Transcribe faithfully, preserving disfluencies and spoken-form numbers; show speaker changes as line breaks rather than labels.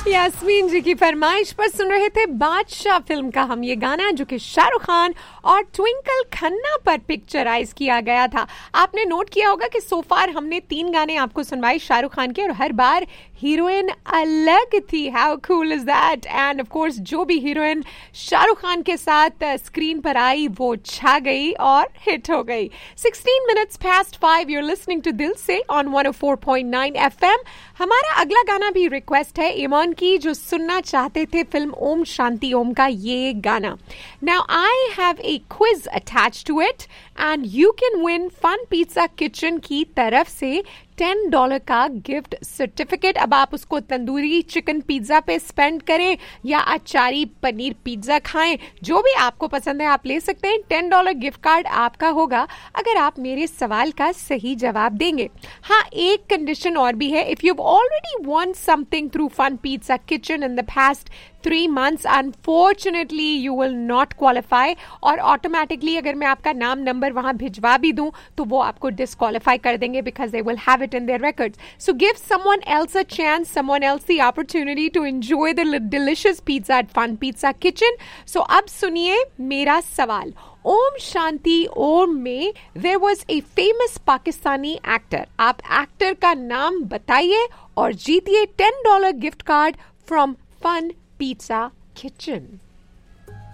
यास्मीन जी की फरमाइश पर सुन रहे थे बादशाह फिल्म का हम ये गाना, जो कि शाहरुख खान और ट्विंकल खन्ना पर पिक्चराइज किया गया था। आपने नोट किया होगा कि सोफार हमने तीन गाने आपको सुनवाए शाहरुख खान के, और हर बार हीरोइन अलग थी। How cool is that. End of course जो भी हीरोइन शाहरुख खान के साथ स्क्रीन पर आई वो छा गई और हिट हो गई। Sixteen minutes past five, you're listening to दिल से on one O four point nine F M. हमारा अगला गाना भी रिक्वेस्ट है ईमान की, जो सुनना चाहते थे फिल्म ओम शांति ओम का ये गाना। Now I have a quiz attach to it and you can win fun pizza kitchen की तरफ से टेन डॉलर का गिफ्ट सर्टिफिकेट। अब आप उसको तंदूरी चिकन पिज्जा पे स्पेंड करें या अचारी पनीर पिज्जा खाएं, जो भी आपको पसंद है आप ले सकते हैं। टेन डॉलर गिफ्ट कार्ड आपका होगा अगर आप मेरे सवाल का सही जवाब देंगे। हाँ, एक कंडीशन और भी है। If you already von something through fun pizza kitchen in the past three months, unfortunately you will not qualify, और ऑटोमेटिकली अगर मैं आपका नाम नंबर वहां भिजवा भी दूं तो वो आपको डिस्क्वालीफाई कर देंगे, because they will have it in their records. So give someone else a chance, someone else the opportunity to enjoy the delicious pizza at Fun Pizza Kitchen. So अब सुनिए मेरा सवाल। ओम शांति ओम में there was a famous Pakistani actor. आप actor का नाम बताइए और जीतिए ten dollar gift card from Fun Pizza Kitchen.